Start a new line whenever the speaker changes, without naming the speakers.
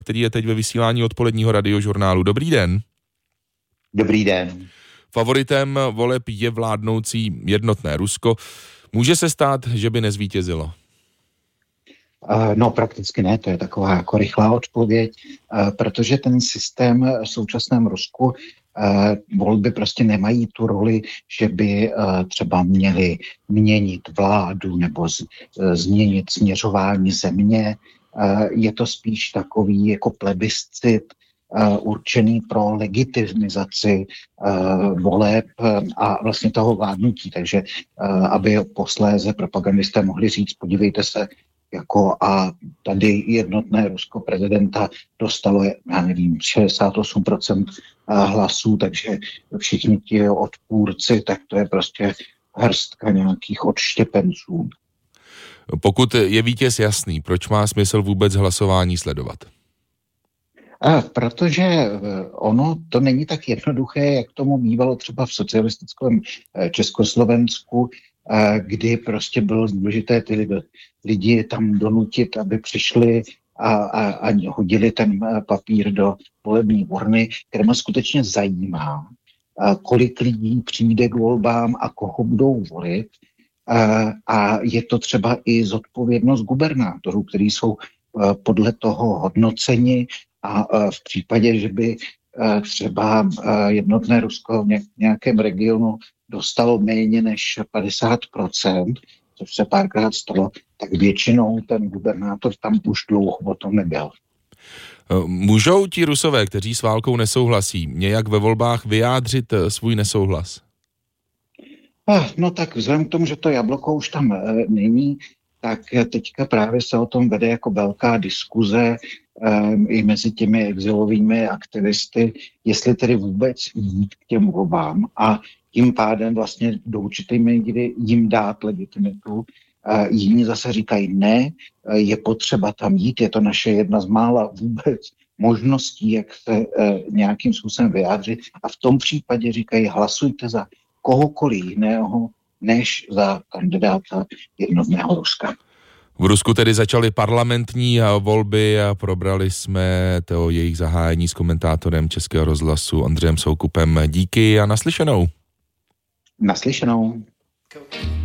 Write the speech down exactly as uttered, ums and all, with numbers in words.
který je teď ve vysílání odpoledního radiožurnálu. Dobrý den.
Dobrý den.
Favoritem voleb je vládnoucí jednotné Rusko. Může se stát, že by nezvítězilo?
No prakticky ne, to je taková jako rychlá odpověď, protože ten systém v současném Rusku volby prostě nemají tu roli, že by třeba měli měnit vládu nebo z, změnit směřování země. Je to spíš takový jako plebiscit určený pro legitimizaci voleb a vlastně toho vládnutí. Takže aby posléze propagandisté mohli říct, podívejte se, jako a tady jednotné Rusko prezidenta dostalo, já nevím, šedesát osm procent hlasů, takže všichni ti odpůrci, tak to je prostě hrstka nějakých odštěpenců.
Pokud je vítěz jasný, proč má smysl vůbec hlasování sledovat?
A protože ono to není tak jednoduché, jak tomu bývalo třeba v socialistickém Československu, kdy prostě bylo důležité ty lidi tam donutit, aby přišli a, a, a hodili ten papír do volební urny, které mě skutečně zajímá, kolik lidí přijde k volbám a koho budou volit. A je to třeba i zodpovědnost gubernátorů, kteří jsou podle toho hodnoceni a v případě, že by třeba jednotné Rusko v nějakém regionu dostalo méně než padesát procent, což se párkrát stalo, tak většinou ten gubernátor tam už dlouho o tom nebyl.
Můžou ti Rusové, kteří s válkou nesouhlasí, nějak ve volbách vyjádřit svůj nesouhlas?
No tak vzhledem k tomu, že to jablko už tam e, není, tak teďka právě se o tom vede jako velká diskuze e, i mezi těmi exilovými aktivisty, jestli tedy vůbec jít k těm volbám a tím pádem vlastně do určité míry jim dát legitimitu. E, jiní zase říkají ne, e, je potřeba tam jít, je to naše jedna z mála vůbec možností, jak se e, nějakým způsobem vyjádřit a v tom případě říkají hlasujte za kohokoliv jiného, než za kandidáta jednotného Ruska.
V Rusku tedy začaly parlamentní volby a probrali jsme to jejich zahájení s komentátorem Českého rozhlasu Ondřejem Soukupem. Díky a naslyšenou.
Naslyšenou.